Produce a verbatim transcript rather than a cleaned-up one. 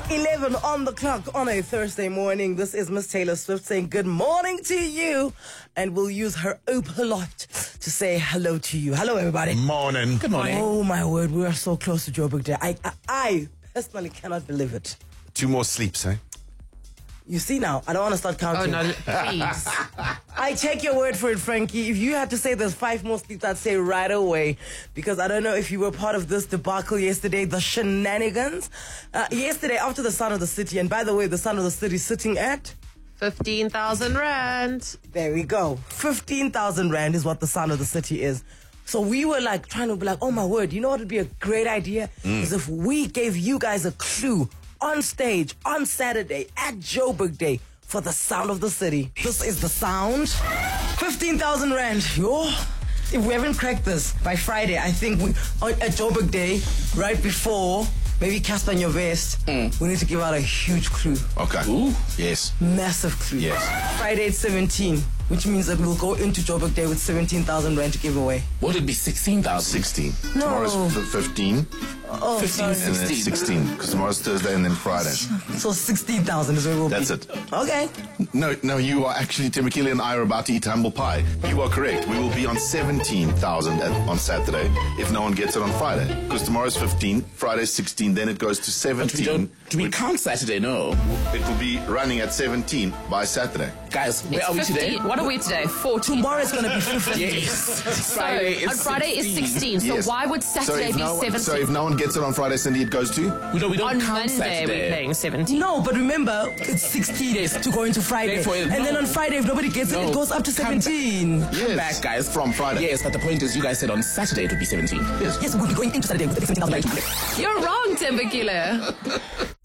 eleven on the clock on a Thursday morning. This is Miss Taylor Swift saying good morning to you. And we'll use her opal light to say hello to you. Hello, everybody. Morning. Good morning. Oh, my word. We are so close to Joburg Day. I, I, I personally cannot believe it. Two more sleeps, eh? You see now, I don't want to start counting. Oh, no, please. I take your word for it, Frankie. If you had to say there's five more sleeps, I'd say right away. Because I don't know if you were part of this debacle yesterday, the shenanigans. Uh, yesterday, after the Son of the City, and by the way, the Son of the City sitting at... fifteen thousand rand. There we go. fifteen thousand rand is what the Son of the City is. So we were like trying to be like, oh my word, you know what would be a great idea? Mm. Is if we gave you guys a clue on stage on Saturday at Joburg Day for the Sound of the City. This is the sound. fifteen thousand rand. Yo. If we haven't cracked this by Friday, I think we at Joburg Day, right before maybe Casper in your vest, mm. we need to give out a huge clue. Okay. Ooh. Yes. Massive clue. Yes. Friday at seventeen, which means that we'll go into Joburg Day with seventeen thousand rand to give away. Would it be sixteen thousand? sixteen. No. Tomorrow's f- fifteen. Oh, fifteen, sorry. And then sixteen, because tomorrow's Thursday and then Friday. So sixteen thousand is where we'll That's be. it. Okay. No, no, you are actually, Timakili and I are about to eat humble pie. You are correct. We will be on seventeen thousand on Saturday if no one gets it on Friday. Because tomorrow's fifteen, Friday's sixteen, then it goes to seventeen. We don't, do we count Saturday? No. It will be running at seventeen by Saturday. Guys, where It's are we fifteen. today? What are we today? fourteen. Tomorrow's going to be fifteen. Yes. So, on Friday is sixteen. So Yes. why would So Saturday if be no one- seventeen? So if no one gets it on Friday, Cindy, it goes to? We don't, we don't on count Monday Saturday. we're playing seventeen. No, but remember, it's sixteen days to go into Friday. Therefore, and no. then on Friday, if nobody gets it, No. it goes up to Come seventeen. Come Yes. back, guys. From Friday. Yes, but the point is, you guys said on Saturday it would be seventeen. Yes. Yes, we'll be going into Saturday with seventeen thousand rand. You're wrong, Timbukile.